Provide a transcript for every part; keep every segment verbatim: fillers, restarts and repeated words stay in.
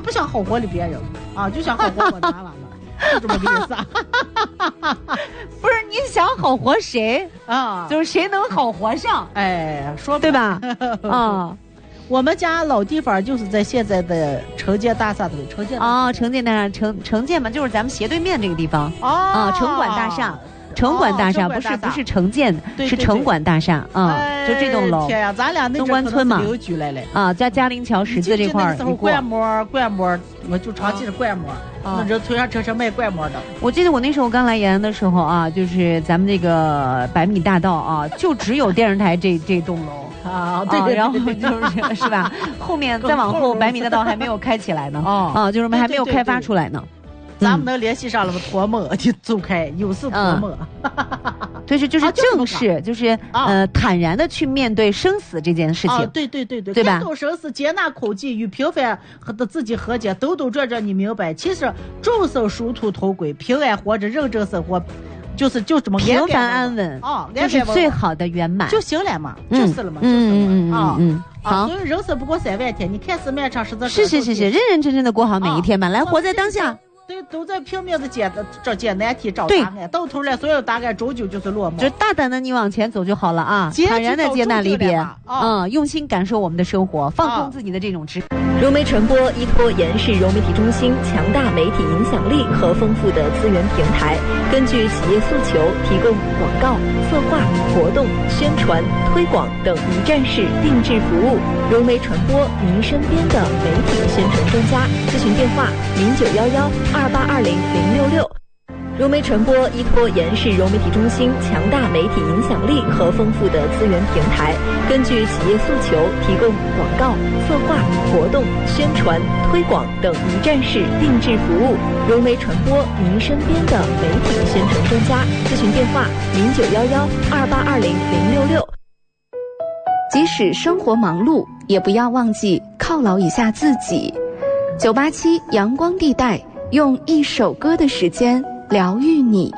不想好活的别人啊，就想好活我拿完了。就这么个意思啊！ 不是你想好活谁啊？ 就是谁能好活上？ 哎，说对吧？啊， 我们家老地方就是在现在的城建大厦的城建啊，城建大厦城城建嘛，就是咱们斜对面这个地方啊，城管大厦。城管大厦、哦、不是不是城建的，是城管大厦啊、嗯，就这栋楼。 天呀，咱俩那东关村嘛， 留居来了啊，在嘉陵桥十字这块儿。 那时候灌馍，灌馍，我就常记着灌馍，那时候推上车车卖灌馍的。 我记得我那时候刚来延安的时候啊，就是咱们这个百米大道啊，就只有电视台这这栋楼。 啊，对对、啊， 然后就是是吧？后面再往后，百米大道还没有开起来呢。哦，啊，就是还没有开发出来呢。 咱们能联系上了吗？脱梦就走开，有事脱梦。 对，是就是正视，就是呃坦然的去面对生死这件事情。 对对对对， 对吧？ 看透生死，接纳口技，与平凡和自己和解，兜兜转转，你明白？其实众生殊途同归，平安活着，认真生活。就是就这么平凡安稳啊， 就是最好的圆满就行了嘛，就是了嘛，就是了啊嗯啊，所以人生不过三万天，你看似漫长，实则是是是是，认认真真的过好每一天吧，来活在当下。 对，都在拼命的解找解难题，找答案，到头来所有答案终究就是落寞。 就大胆的你往前走就好了啊，坦然的接纳离别，嗯，用心感受我们的生活，放空自己的这种知。 融媒传播依托延世融媒体中心强大媒体影响力和丰富的资源平台，根据企业诉求提供广告、策划、活动、宣传、推广等一站式定制服务。融媒传播，您身边的媒体宣传专家。咨询电话：零九幺幺二八二零零六六。融媒传播依托延世融媒体中心强大媒体影响力和丰富的资源平台，根据企业诉求提供广告、策划、活动、宣传、推广等一站式定制服务。融媒传播，您身边的媒体宣传专家。咨询电话：零九幺幺二八二零零六六。 即使生活忙碌，也不要忘记犒劳一下自己。九八七阳光地带，用一首歌的时间疗愈你，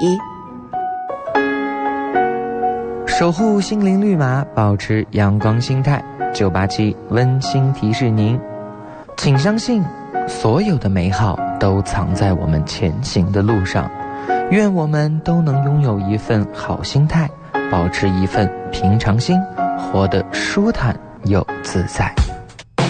守护心灵绿码，保持阳光心态。九八七温馨提示您，请相信，所有的美好都藏在我们前行的路上。愿我们都能拥有一份好心态，保持一份平常心，活得舒坦又自在。